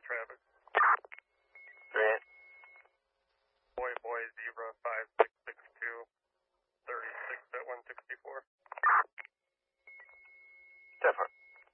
traffic. Grant. Boy, zebra, 5662, 36 at 164.